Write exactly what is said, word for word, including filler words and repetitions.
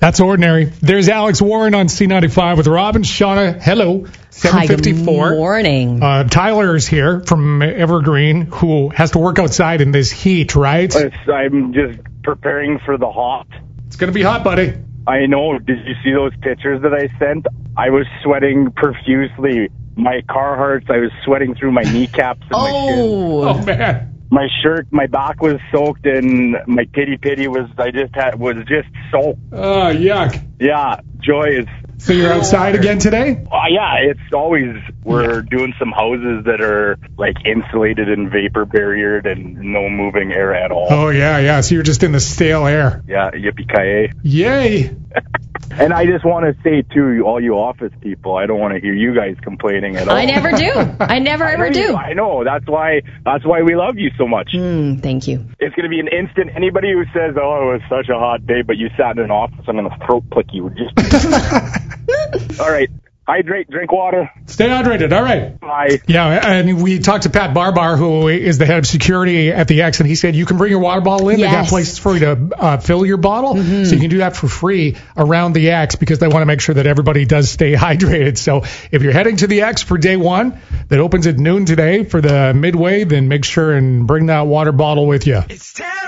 That's ordinary. There's Alex Warren on C ninety-five with Robin Shauna. Hello. Hi, good seven fifty-four. morning. Uh, Tyler's here from Evergreen, who has to work outside in this heat, right? I'm just preparing for the hot. It's going to be hot, buddy. I know. Did you see those pictures that I sent? I was sweating profusely. My Carhartts, I was sweating through my kneecaps and my shins. Oh, Oh, man. My shirt, my back was soaked, and my pity pity was, I just had, was just soaked. Oh, yuck. Yeah, joy is... So you're outside again today? Uh, yeah, it's always, we're doing some houses that are like insulated and vapor barriered and no moving air at all. Oh, yeah, yeah. So you're just in the stale air. Yeah, yippee-ki-yay. Yay. And I just want to say, too, all you office people, I don't want to hear you guys complaining at all. I never do. I never I ever know you- do. I know. That's why, that's why we love you so much. Mm, thank you. It's going to be an instant. Anybody who says, oh, it was such a hot day, but you sat in an office, I'm going to throat click you. Just... All right. Hydrate, drink water. Stay hydrated. All right. Bye. Yeah, and we talked to Pat Barbar, who is the head of security at the X, and he said you can bring your water bottle in. They got Yes. places for you to uh, fill your bottle, Mm-hmm. so you can do that for free around the X because they want to make sure that everybody does stay hydrated. So if you're heading to the X for day one, that opens at noon today for the midway, then make sure and bring that water bottle with you. It's time